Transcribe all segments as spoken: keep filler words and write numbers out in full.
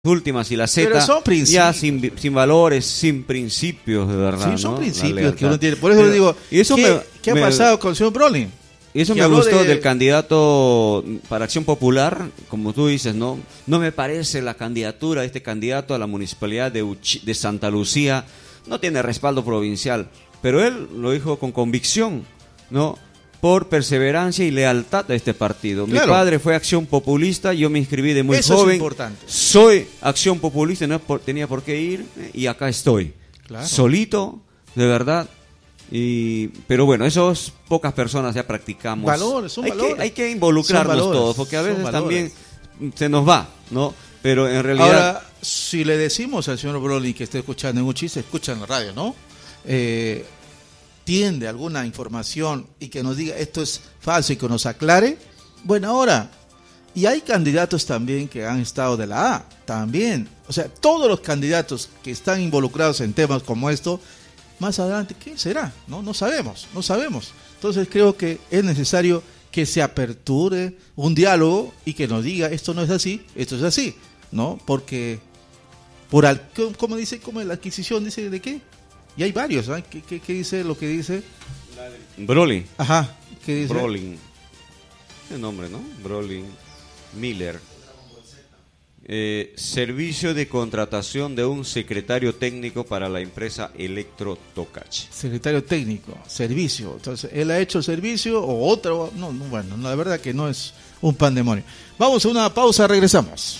últimas y la Z, Pero son ya sin, sin valores, sin principios, de verdad. Sí, son ¿no? principios que uno tiene. Por eso Pero, le digo, y eso ¿qué, me, ¿qué ha me, pasado con el señor Brolin? Y eso me gustó de... del candidato para Acción Popular, como tú dices, ¿no? No me parece la candidatura de este candidato a la municipalidad de, Uchi, de Santa Lucía, no tiene respaldo provincial, pero él lo dijo con convicción, ¿no? Por perseverancia y lealtad a este partido. Claro. Mi padre fue Acción Populista, yo me inscribí de muy Eso joven. Es importante. Soy Acción Populista, no por, tenía por qué ir y acá estoy. Claro. Solito, de verdad. Y, pero bueno, esos pocas personas ya practicamos. Valores, son hay valores. Que, hay que involucrarnos valores, todos, porque a veces también se nos va, ¿no? Pero en realidad... Ahora, si le decimos al señor Brolin que esté escuchando en un chiste, escucha en la radio, ¿no? Eh... tiende alguna información y que nos diga esto es falso y que nos aclare, bueno, ahora, y hay candidatos también que han estado de la A, también, o sea, todos los candidatos que están involucrados en temas como esto, más adelante, ¿qué será? No, no sabemos, no sabemos. Entonces creo que es necesario que se aperture un diálogo y que nos diga esto no es así, esto es así, ¿no? Porque, por al, ¿cómo dice? ¿Cómo la adquisición dice de qué? Y hay varios, ¿eh? ¿Qué, qué, ¿Qué dice lo que dice? Brolin. Ajá, ¿qué dice? Brolin. El nombre, ¿no? Brolin Miller. Eh, servicio de contratación de un secretario técnico para la empresa Electro Tocache. Secretario técnico, servicio. Entonces, él ha hecho servicio o otro. No, no, bueno, la verdad que no es un pandemonio. Vamos a una pausa, regresamos.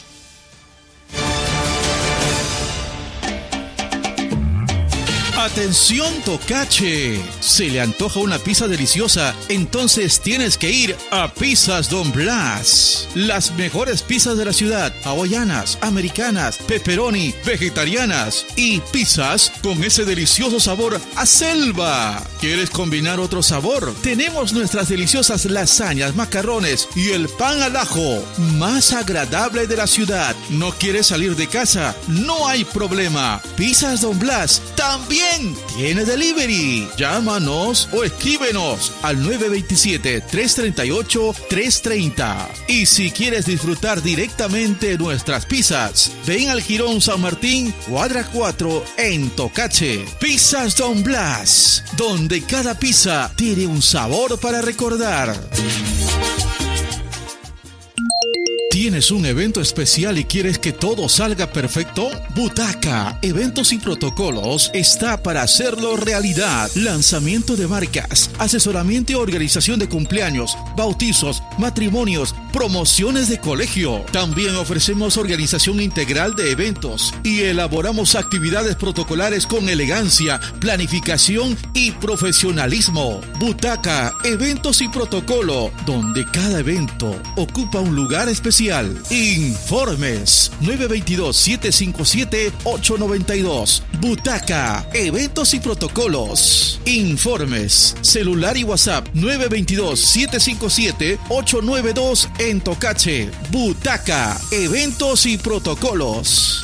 Atención Tocache, se le antoja una pizza deliciosa, entonces tienes que ir a Pizzas Don Blas. Las mejores pizzas de la ciudad, hawaianas, americanas, pepperoni, vegetarianas y pizzas con ese delicioso sabor a selva. ¿Quieres combinar otro sabor? Tenemos nuestras deliciosas lasañas, macarrones y el pan al ajo, más agradable de la ciudad. ¿No quieres salir de casa? No hay problema. Pizzas Don Blas también tiene delivery. Llámanos o escríbenos al nueve dos siete, tres tres ocho, tres tres cero. Y si quieres disfrutar directamente nuestras pizzas, ven al Jirón San Martín, cuadra cuatro en Tocache. Pizzas Don Blas, donde cada pizza tiene un sabor para recordar. ¿Tienes un evento especial y quieres que todo salga perfecto? Butaca, Eventos y Protocolos está para hacerlo realidad. Lanzamiento de marcas, asesoramiento y organización de cumpleaños, bautizos, matrimonios, promociones de colegio. También ofrecemos organización integral de eventos y elaboramos actividades protocolares con elegancia, planificación y profesionalismo. Butaca, Eventos y Protocolo, donde cada evento ocupa un lugar especial. Informes nueve dos dos, siete cinco siete, ocho nueve dos. Butaca, Eventos y Protocolos. Informes, celular y WhatsApp nueve dos dos, siete cinco siete, ocho nueve dos en Tocache. Butaca, Eventos y Protocolos.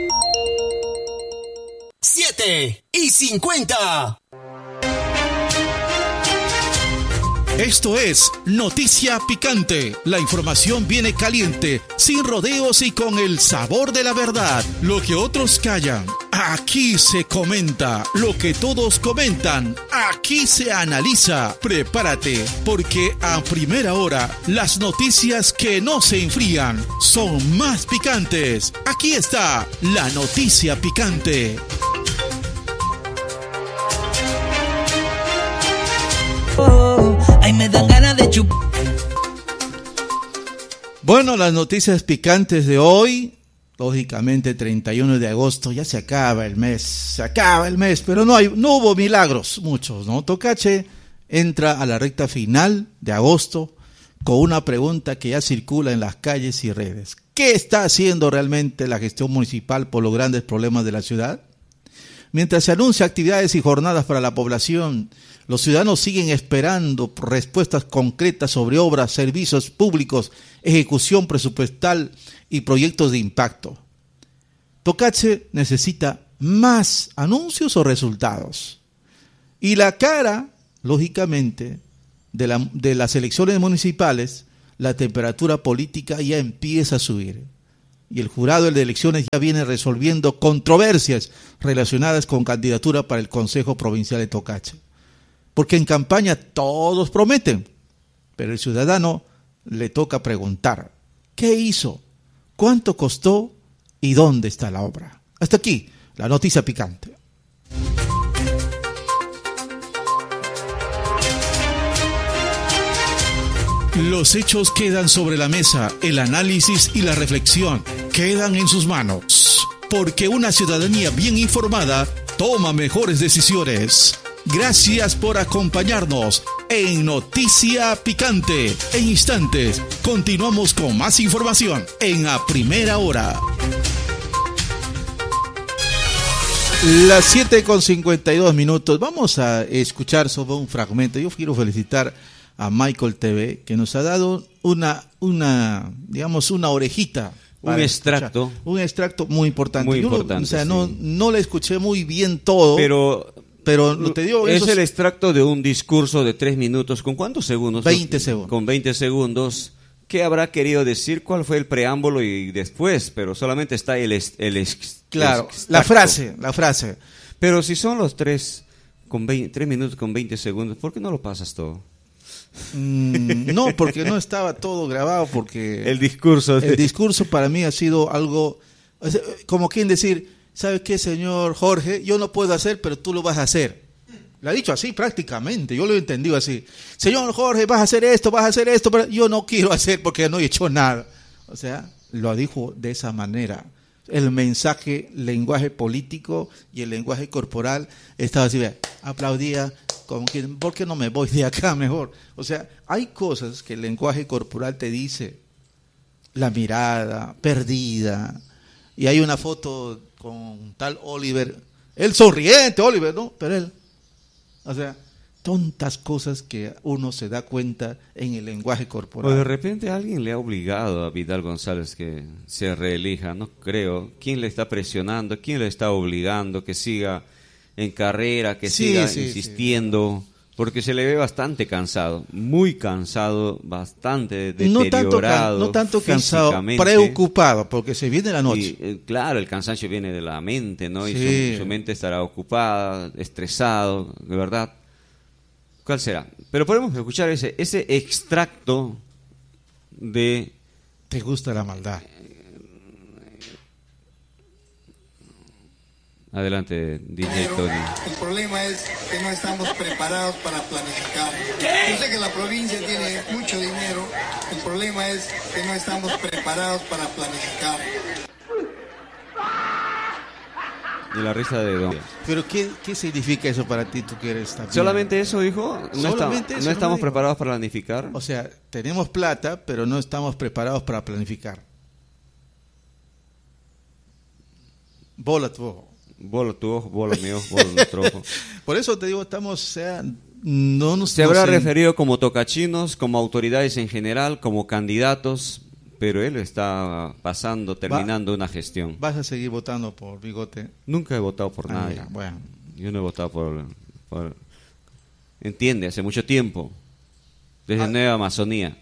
siete y cincuenta. Esto es Noticia Picante. La información viene caliente, sin rodeos y con el sabor de la verdad. Lo que otros callan, aquí se comenta. Lo que todos comentan, aquí se analiza. Prepárate, porque a primera hora, las noticias que no se enfrían son más picantes. Aquí está la Noticia Picante. Ay, me dan ganas de chupar. Bueno, las noticias picantes de hoy, lógicamente treinta y uno de agosto, ya se acaba el mes, se acaba el mes, pero no hay, no hubo milagros, muchos, ¿no? Tocache entra a la recta final de agosto con una pregunta que ya circula en las calles y redes. ¿Qué está haciendo realmente la gestión municipal por los grandes problemas de la ciudad? Mientras se anuncia actividades y jornadas para la población, los ciudadanos siguen esperando respuestas concretas sobre obras, servicios públicos, ejecución presupuestal y proyectos de impacto. Tocache necesita más anuncios o resultados. Y la cara, lógicamente, de, la, de las elecciones municipales, la temperatura política ya empieza a subir. y el jurado de elecciones ya viene resolviendo controversias relacionadas con candidatura para el Consejo Provincial de Tocache. Porque en campaña todos prometen, pero el ciudadano le toca preguntar, ¿qué hizo? ¿Cuánto costó? ¿Y dónde está la obra? Hasta aquí, la noticia picante. Los hechos quedan sobre la mesa, el análisis y la reflexión quedan en sus manos, porque una ciudadanía bien informada toma mejores decisiones. Gracias por acompañarnos en Noticia Picante. En instantes, continuamos con más información en A Primera Hora. Las siete con cincuenta y dos minutos. Vamos a escuchar sobre un fragmento. Yo quiero felicitar a Michael T V, que nos ha dado una, una digamos, una orejita. Un extracto. Escuchar. Un extracto muy importante. Muy Yo importante, no, o sea, sí. no, no le escuché muy bien todo. Pero... Pero te digo, es esos... el extracto de un discurso de tres minutos. ¿Con cuántos segundos? veinte segundos. Con veinte segundos. ¿Qué habrá querido decir? ¿Cuál fue el preámbulo y después? Pero solamente está el, ex, el ex, Claro, extracto. la frase, la frase. Pero si son los tres, con veinte, tres minutos con veinte segundos, ¿por qué no lo pasas todo? Mm, no, porque no estaba todo grabado, porque... El discurso. De... El discurso para mí ha sido algo, como quien decir... ¿Sabe qué, señor Jorge? Yo no puedo hacer, pero tú lo vas a hacer. Lo ha dicho así prácticamente, yo lo he entendido así. Señor Jorge, vas a hacer esto, vas a hacer esto, pero yo no quiero hacer porque no he hecho nada. O sea, lo dijo de esa manera. El mensaje, lenguaje político y el lenguaje corporal estaba así, vea, aplaudía, como que, ¿por qué no me voy de acá mejor? O sea, hay cosas que el lenguaje corporal te dice, la mirada perdida, y hay una foto con tal Oliver, el sonriente Oliver, ¿no? Pero él, o sea, tontas cosas que uno se da cuenta en el lenguaje corporal. O de repente alguien le ha obligado a Vidal González que se reelija, no creo. ¿Quién le está presionando? ¿Quién le está obligando que siga en carrera, que Sí, siga sí, insistiendo? Sí. Porque se le ve bastante cansado, muy cansado, bastante no deteriorado. tanto, no tanto cansado, preocupado, porque se viene la noche. Y, eh, claro, el cansancio viene de la mente, ¿no? Sí. Y su, su mente estará ocupada, estresado, de verdad. ¿Cuál será? Pero podemos escuchar ese, ese extracto de... Te gusta la maldad. Adelante, D J Pero Tony. el problema es que no estamos preparados para planificar. Yo sé que la provincia tiene mucho dinero, el problema es que no estamos preparados para planificar. Y la risa de Don. Pero ¿qué, qué significa eso para ti, tú que eres también? ¿Solamente eso dijo? No, Solamente está, eso, no estamos no preparados para planificar. O sea, tenemos plata, pero no estamos preparados para planificar. Bola tu ojo. Bola tu ojo, bola mi ojo, bola nuestro ojo. Por eso te digo, estamos, o sea, no nos... Se habrá no sé, referido como tocachinos, como autoridades en general, como candidatos, pero él está pasando, terminando Va, una gestión. ¿Vas a seguir votando por Bigote? Nunca he votado por ah, nadie. Mira, bueno. Yo no he votado por... por entiende, hace mucho tiempo, desde ah. Nueva Amazonía.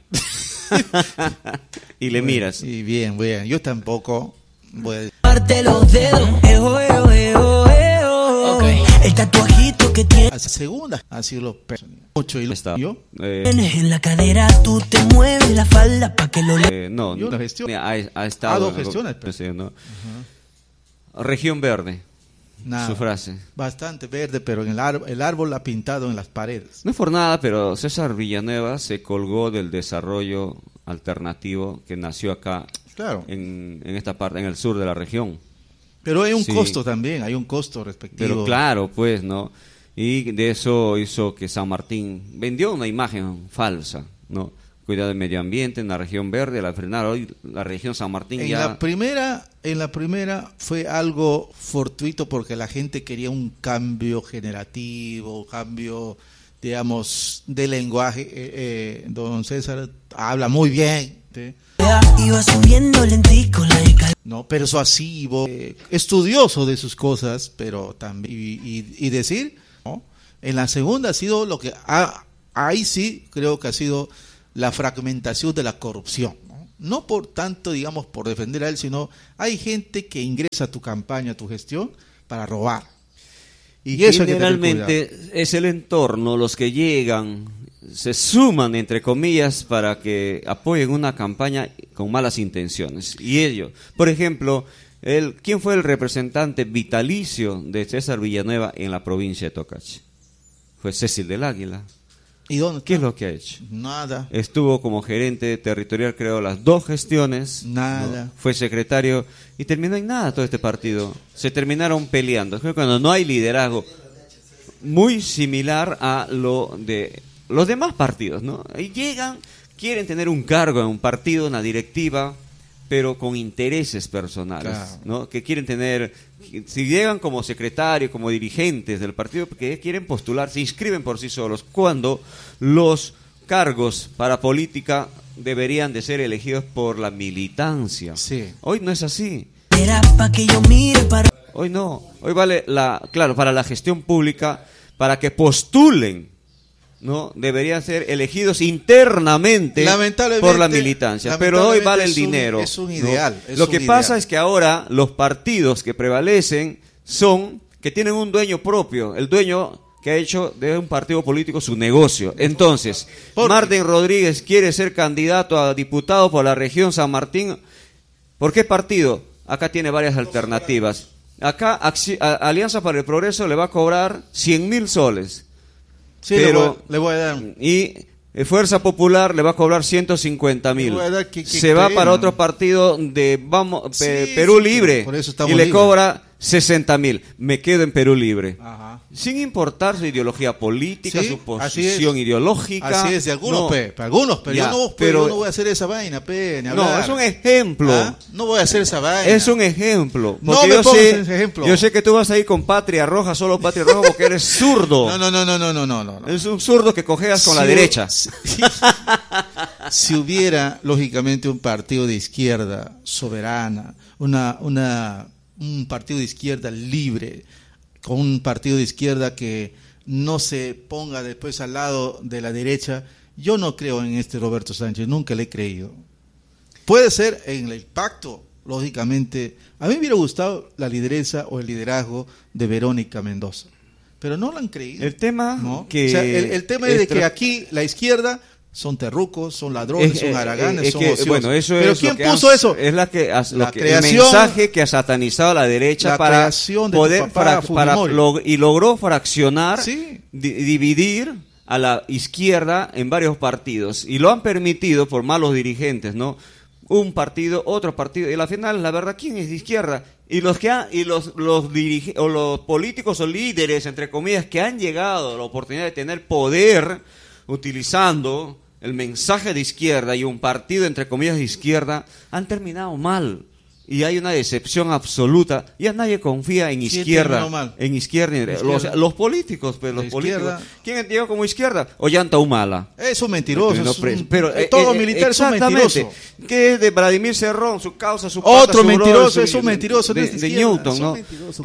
Y le bueno, miras. Y bien, bien, yo tampoco voy a... Parte los dedos, eo, eo, eo, eo. Okay. El tatuajito que tiene. La segunda ha sido los ocho y lo está. ¿Yo? Eh, en la cadera tú te mueves la falda para que lo le... eh, no, yo no, la gestión. Ha, ha estado ah, dos gestiones. Pero... ¿no? Uh-huh. Región verde. Nada, su frase. Bastante verde, pero en el, ar- el árbol ha pintado en las paredes. No es por nada, pero César Villanueva se colgó del desarrollo alternativo que nació acá. Claro. En, en esta parte, en el sur de la región. Pero hay un sí. costo también, hay un costo respectivo. Pero claro, pues, ¿no? Y de eso hizo que San Martín vendió una imagen falsa, ¿no? Cuidado del medio ambiente en la región verde, la frenar hoy la región San Martín en ya... La primera, en la primera fue algo fortuito porque la gente quería un cambio generativo, un cambio, digamos, de lenguaje. Eh, eh, don César habla muy bien, ¿sí? Iba subiendo lentico la escalera. No, persuasivo, eh, estudioso de sus cosas, pero también y, y, y decir, ¿no? En la segunda ha sido lo que ha, ahí sí creo que ha sido la fragmentación de la corrupción, ¿no? no por tanto, digamos, por defender a él, sino hay gente que ingresa a tu campaña, a tu gestión, para robar. Y, y eso generalmente es el entorno, los que llegan, se suman, entre comillas, para que apoyen una campaña con malas intenciones. Y ellos, por ejemplo, el, ¿quién fue el representante vitalicio de César Villanueva en la provincia de Tocache? Fue Cecil del Águila. ¿Y dónde? ¿Qué es lo que ha hecho? Nada. Estuvo como gerente territorial, creo, las dos gestiones. Nada. ¿No? Fue secretario y terminó en nada todo este partido. Se terminaron peleando. Cuando no hay liderazgo, muy similar a lo de los demás partidos, ¿no? Y llegan, quieren tener un cargo en un partido, una directiva, pero con intereses personales, claro, ¿no? Que quieren tener, si llegan como secretarios, como dirigentes del partido, porque quieren postular, se inscriben por sí solos, cuando los cargos para política deberían de ser elegidos por la militancia. Sí. Hoy no es así. Era pa' que yo mire para... Hoy no, hoy vale la, claro, para la gestión pública, para que postulen, ¿no? Deberían ser elegidos internamente por la militancia, pero hoy vale el dinero. Es un ideal. ¿No? Es Lo que pasa ideal. es que ahora los partidos que prevalecen son que tienen un dueño propio, el dueño que ha hecho de un partido político su negocio. Entonces, Martín Rodríguez quiere ser candidato a diputado por la región San Martín. ¿Por qué partido? Acá tiene varias alternativas. Acá Alianza para el Progreso le va a cobrar cien mil soles. Sí, pero le voy, le voy a dar. Y Fuerza Popular le va a cobrar ciento cincuenta mil. Que, que Se va para otro partido de vamos pe, sí, Perú sí, Libre por eso y le libre. cobra sesenta mil. Me quedo en Perú Libre. Ajá. Sin importar su ideología política, sí, su posición es. ideológica. Así es, de algunos, no. pe, algunos, pero, Ya, yo, no, pero yo no voy a hacer esa vaina, pe, ni No, hablar. es un ejemplo. ¿Ah? No voy a hacer esa vaina. Es un ejemplo. No me yo pongas sé, ese ejemplo. Yo sé que tú vas a ir con Patria Roja, solo Patria Roja, porque eres zurdo. No, no, no, no, no, no, no, no. Es un zurdo que cojeas con si la derecha. Si, si, si hubiera, lógicamente, un partido de izquierda soberana, una, una, un partido de izquierda libre, con un partido de izquierda que no se ponga después al lado de la derecha, yo no creo en este Roberto Sánchez, nunca le he creído. Puede ser en el pacto, lógicamente. A mí me hubiera gustado la lideresa o el liderazgo de Verónica Mendoza, pero no lo han creído. El tema ¿no? que o sea, el, el tema es de que aquí la izquierda son terrucos, son ladrones, es, son haraganes, es son que, ociosos. Bueno, eso ¿Pero es quién lo que puso han, eso? Es la que, la lo que creación, el mensaje que ha satanizado a la derecha la para creación de poder tu papá, para, para log, y logró fraccionar, sí. di, dividir a la izquierda en varios partidos y lo han permitido por malos dirigentes, ¿no? Un partido, otro partido, y al final, la verdad, ¿quién es de izquierda? Y los que han, y los los dirige, o los políticos o líderes, entre comillas, que han llegado a la oportunidad de tener poder utilizando el mensaje de izquierda y un partido, entre comillas, de izquierda, han terminado mal. Y hay una decepción absoluta. Ya nadie confía en izquierda. Mal? En izquierda. izquierda. Los, los políticos, pues, los políticos. ¿Quién llegó como izquierda? Ollanta Humala. Es un mentiroso. No, es un, pero, eh, todo eh, militar es un mentiroso. ¿Qué es de Vladimir Cerrón? Su causa, su Otro pata, su mentiroso, brother, es un mentiroso. De, de, de Newton, ¿no?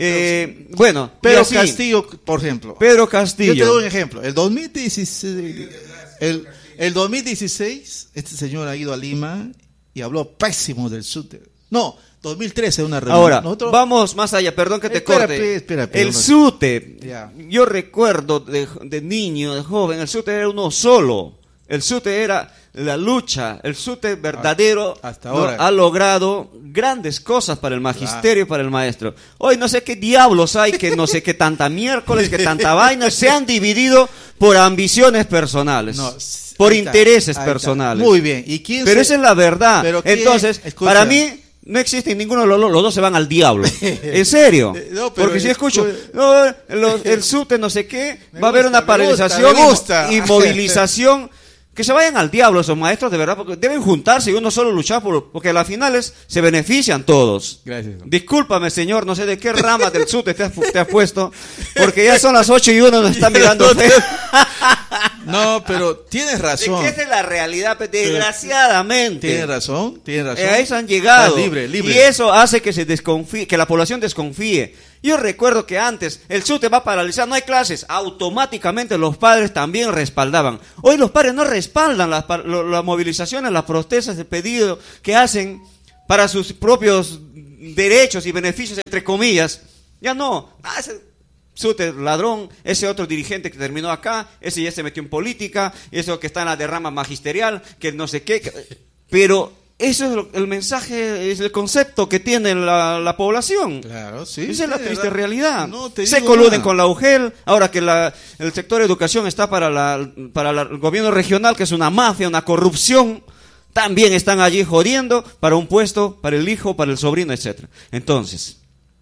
Eh, causa. Bueno. Pedro así, Castillo, por ejemplo. Pedro Castillo. Yo te doy un ejemplo. El dos mil dieciséis, el, el dos mil diecisés, este señor ha ido a Lima y habló pésimo del SUTE. No, dos mil trece una reunión. Ahora, Nosotros... vamos más allá, perdón que te espera, corte. Pe, espera, pe, el uno... SUTE, ya. yo recuerdo de, de niño, de joven, el SUTE era uno solo. El SUTE era la lucha. El SUTE verdadero hasta ahora no, ha logrado grandes cosas para el magisterio y para el maestro. Hoy no sé qué diablos hay, que no sé qué tanta miércoles, que tanta vaina, se han dividido por ambiciones personales. No, por intereses está, personales. Muy bien. ¿Y quién Pero se... esa es la verdad. ¿Pero entonces, escucha. Para mí no existe ninguno de los, los dos se van al diablo. En serio. No, porque si escucho, no, los, el SUTE no sé qué, me va a haber gusta, una paralización me gusta, me gusta. Y, y movilización. Que se vayan al diablo esos maestros, de verdad, porque deben juntarse y uno solo luchar por, porque a las finales se benefician todos. Gracias. Discúlpame, señor, no sé de qué rama del SUTE te has, te has puesto, porque ya son las ocho y uno nos está mirando. No, pero tienes razón. Es que esa es la realidad, desgraciadamente. Tienes razón, tienes razón. Eh, a eso han llegado. Estás libre, libre. Y eso hace que se desconfíe, que la población desconfíe. Yo recuerdo que antes el SUTE va a paralizar, no hay clases, automáticamente los padres también respaldaban. Hoy los padres no respaldan las, las movilizaciones, las protestas de pedido que hacen para sus propios derechos y beneficios, entre comillas. Ya no. Ah, ese SUTE ladrón, ese otro dirigente que terminó acá, ese ya se metió en política, eso que está en la derrama magisterial, que no sé qué. Que... Pero eso es lo, el mensaje, es el concepto que tiene la, la población. Claro, sí. Esa es la triste verdad. realidad. No, te se digo coluden nada. con la U G E L, ahora que la, el sector de educación está para, la, para la, el gobierno regional, que es una mafia, una corrupción, también están allí jodiendo para un puesto, para el hijo, para el sobrino, etcétera. Entonces,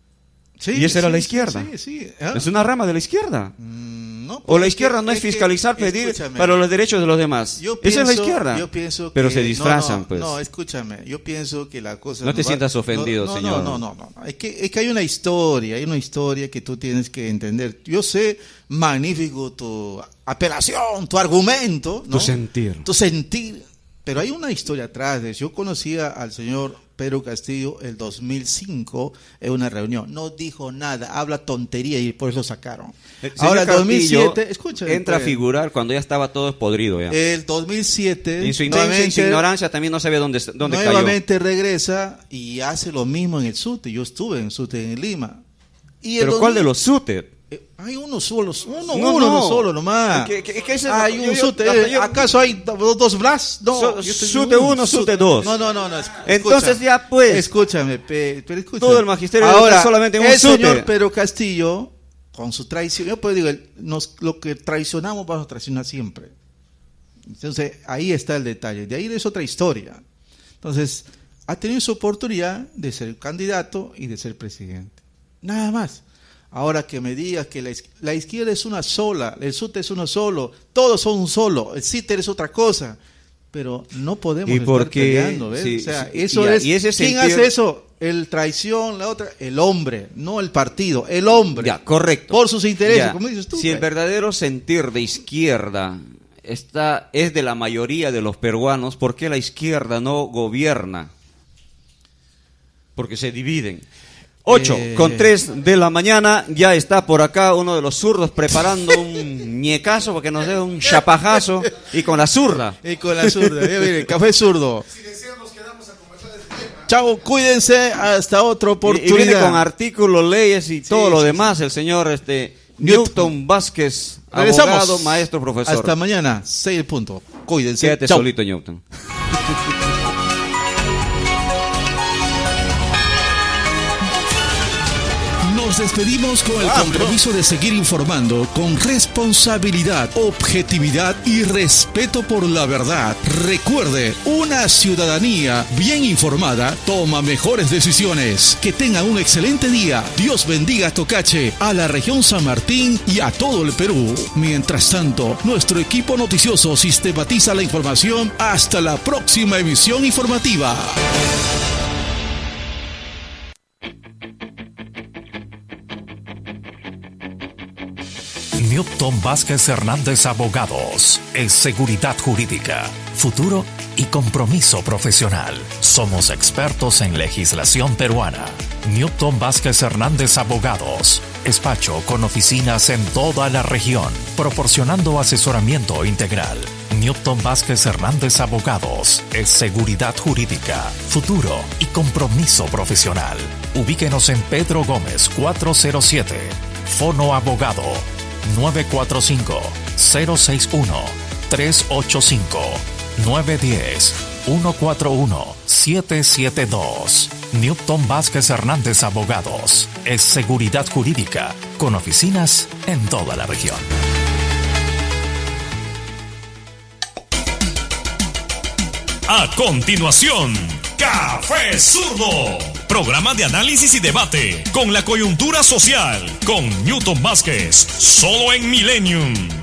Sí, y esa era sí, la izquierda. Sí, sí. ¿Ah? Es una rama de la izquierda. Mm, no, O la es izquierda que- no es, es que, fiscalizar, pedir escúchame, para los derechos de los demás. yo Esa es la pienso- izquierda. Yo pienso Pero que- se disfrazan, no, no, pues. No, escúchame. Yo pienso que la cosa. No te va- sientas ofendido, no, no, señor. No, no, no, no. Es que, es que hay una historia, hay una historia que tú tienes que entender. Yo sé, magnífico tu apelación, tu argumento, ¿no? Tu sentir. Tu sentir. Pero hay una historia atrás de eso. Yo conocía al señor Pedro Castillo el dos mil cinco en una reunión. No dijo nada, habla tontería y por eso lo sacaron. El señor Ahora, el dos mil Castillo siete, escucha. entra a pues, figurar cuando ya estaba todo podrido. Ya. El dos mil siete, en su ignorancia, en su ignorancia también no sabía dónde, dónde cayó. nuevamente regresa y hace lo mismo en el SUTE. Yo estuve en SUTE en Lima. Y el ¿Pero dos cuál mil de los SUTE? Eh, hay uno solo, uno, No, uno no. solo nomás. ¿Qué- qué- qué es eso? hay Yo- un yo- SUTE. hasta eh, yo- ¿Acaso hay do- dos Blas? No. So- yo estoy- SUTE uno, SUTE dos. No, no, no. no es- Entonces escucha, ya, pues. Escúchame, pe- pero escúchame. Todo el magisterio Ahora, está solamente en un el SUTE. señor Pedro Castillo, con su traición, yo pues digo, el- nos, lo que traicionamos vamos a traicionar siempre. Entonces, ahí está el detalle. De ahí es otra historia. Entonces, ha tenido su oportunidad de ser candidato y de ser presidente. Nada más. Ahora que me digas que la, iz- la izquierda es una sola, el SUTE es uno solo, todos son un solo, el CITER es otra cosa, pero no podemos ¿Y estar por qué? peleando, ¿ves? Sí, o sea, sí, eso y a- es, y ese ¿quién sentido- hace eso? El traición, la otra, el hombre, no el partido, el hombre. Ya, correcto. Por sus intereses, Ya. como dices tú. Si el pues. verdadero sentir de izquierda está, es de la mayoría de los peruanos, ¿por qué la izquierda no gobierna? Porque se dividen. Ocho Eh. con tres de la mañana, ya está por acá uno de los zurdos preparando un ñecazo porque nos dé un chapajazo y con la zurda. Y con la zurda, ya miren, café zurdo. Chao, cuídense, hasta otra Y, oportunidad. y viene con artículos, leyes y todo Sí, lo sí, demás el señor este Newton. Newton Vázquez, Regresamos. abogado, maestro, profesor. Hasta mañana, seis en punto. Cuídense. Quédate Chao. solito, Newton. Nos despedimos con el compromiso de seguir informando con responsabilidad, objetividad y respeto por la verdad. Recuerde, una ciudadanía bien informada toma mejores decisiones. Que tengan un excelente día. Dios bendiga a Tocache, a la región San Martín y a todo el Perú. Mientras tanto, nuestro equipo noticioso sistematiza la información. Hasta la próxima emisión informativa. Newton Vázquez Hernández Abogados es seguridad jurídica, futuro y compromiso profesional. Somos expertos en legislación peruana. Newton Vázquez Hernández Abogados, despacho con oficinas en toda la región, proporcionando asesoramiento integral. Newton Vázquez Hernández Abogados es seguridad jurídica, futuro y compromiso profesional. Ubíquenos en Pedro Gómez cuatrocientos siete. Fono Abogado nueve cuatro cinco, cero seis uno, tres ocho cinco, nueve uno cero, uno cuatro uno, siete siete dos. Newton Vázquez Hernández Abogados es seguridad jurídica con oficinas en toda la región. A continuación, Café Zurdo, programa de análisis y debate con la coyuntura social, con Newton Vázquez, solo en Millennium.